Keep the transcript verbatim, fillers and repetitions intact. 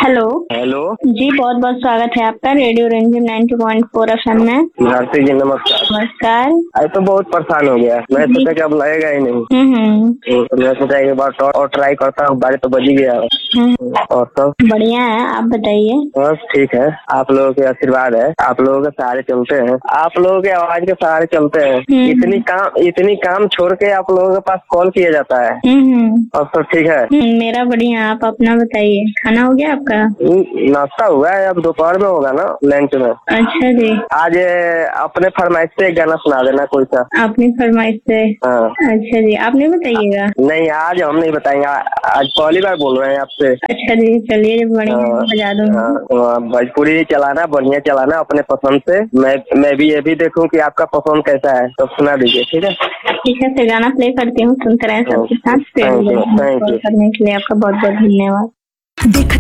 Hello. Hello जी, बहुत बहुत स्वागत है आपका radio Ranjan ninety point four FM में। भारती जी नमस्कार। नमस्कार। आज तो बहुत परेशान हो गया, मैं सोचा कि अब लगेगा ही नहीं। हम्म तो मैं सोचा एक बार और, और ट्राई करता हूँ, बारह तो बज ही गया। हम्म। और सब बढ़िया है, आप बताइए। बस ठीक है, आप लोगों के आशीर्वाद है, आप लोगों के सहारे चलते हैं, आप लोगों के आवाज के सहारे चलते हैं। हम्म। इतनी काम इतनी काम छोड़ के आप लोगों के पास कॉल किया जाता है। हम्म। और सब ठीक है? हम्म, मेरा बढ़िया, आप अपना बताइए। खाना हो गया आपका? नाश्ता हुआ है, अब दोपहर में होगा ना, लंच में। अच्छा जी। आज अपने फरमाइश से एक गाना सुना देना कोई सा। अपनी फरमाइश से? हाँ। अच्छा जी, आप नहीं बताइएगा? नहीं, आज हम नहीं बताएंगे, आज पहली बार बोल रहे हैं आपसे। अच्छा जी, चलिए बढ़िया, बजा दूंगा। भोजपुरी चलाना, बढ़िया चलाना अपने पसंद से। मैं मैं भी ये भी देखूं कि आपका पसंद कैसा है, तो सुना दीजिए, ठीक है? ठीक है, फिर गाना प्ले करती हूँ, सुनते रहे सबके साथ। Thank you, thank you. करने के लिए आपका बहुत बहुत धन्यवाद।